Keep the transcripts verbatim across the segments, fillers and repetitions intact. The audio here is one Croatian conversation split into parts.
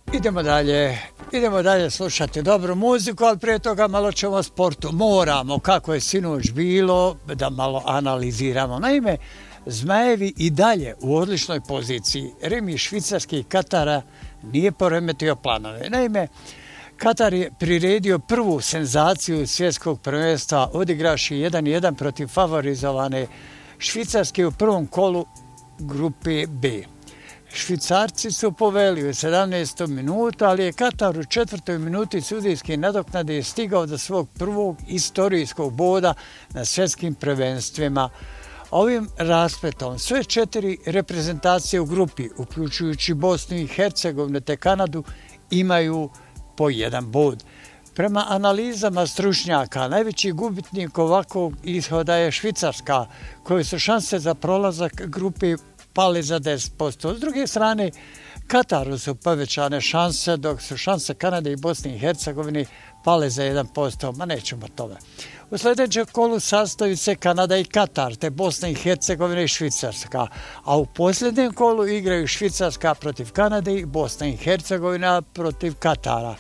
Idemo dalje, idemo dalje slušati dobru muziku, ali prije toga malo ćemo o sportu. Moramo, kako je sinoć bilo, da malo analiziramo. Naime, Zmajevi i dalje u odličnoj poziciji. Remi švicarskih Katara nije poremetio planove. Naime, Katar je priredio prvu senzaciju svjetskog prvenstva odigraši jedan jedan protiv favorizovane Švicarske u prvom kolu grupe B. Švicarci su poveli u sedamnaestoj minuti, ali je Katar u četvrtoj minuti sudijske nadoknade stigao do svog prvog istorijskog boda na svjetskim prvenstvima. Ovim raspletom sve četiri reprezentacije u grupi, uključujući Bosnu i Hercegovinu te Kanadu, imaju po jedan bod. Prema analizama stručnjaka, najveći gubitnik ovakvog ishoda je Švicarska, koje su šanse za prolazak grupe pale za deset posto. S druge strane, Kataru su povećane šanse, dok su šanse Kanade i Bosne i Hercegovine pale za jedan posto, ma nećemo tome. U sljedećem kolu sastoji se Kanada i Katar, te Bosna i Hercegovina i Švicarska, a u posljednjem kolu igraju Švicarska protiv Kanade i Bosna i Hercegovina protiv Katara.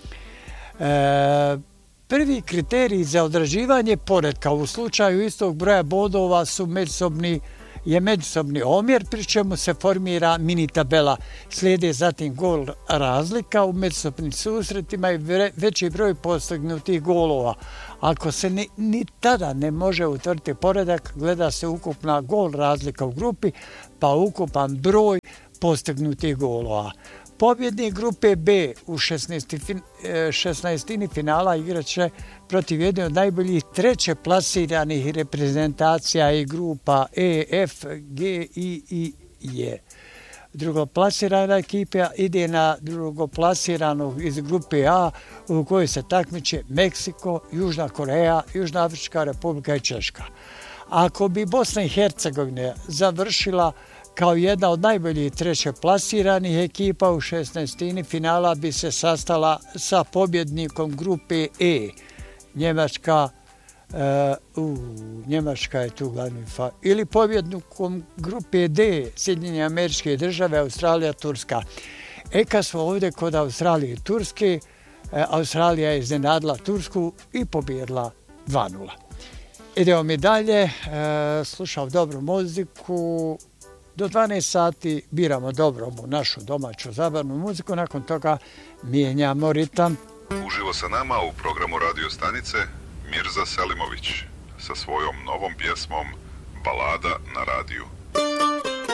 E, prvi kriterij za određivanje poretka u slučaju istog broja bodova su međusobni je međusobni omjer, pri čemu se formira mini tabela. Slijede zatim gol razlika u međusobnim susretima i veći broj postignutih golova. Ako se ni, ni tada ne može utvrditi poredak, gleda se ukupna gol razlika u grupi, pa ukupan broj postignutih golova. Pobjednik grupe B u šesnaestini finala igraće protiv jedne od najboljih treće plasiranih reprezentacija i grupa E, F, G, I i J. Drugoplasirana ekipa ide na drugoplasiranog iz grupe A u kojoj se takmiče Meksiko, Južna Koreja, Južna Afrička Republika i Češka. Ako bi Bosna i Hercegovina završila kao jedna od najboljih treće plasiranih ekipa u šesnaestini finala bi se sastala sa pobjednikom grupe E. Njemačka, uh, uh, Njemačka je tu glavni fa... ili pobjednikom grupe D, Sjedinjene Američke Države, Australija, Turska. E kad smo ovdje kod Australije i Turske, uh, Australija je iznenadila Tursku i pobijedila dva nula. Idemo mi dalje, uh, slušao dobru muziku. Do dvanaest sati biramo dobru našu domaću zabavnu muziku, nakon toga mijenjamo ritam. Uživo sa nama u programu radio stanice Mirza Selimović sa svojom novom pjesmom Balada na radiju.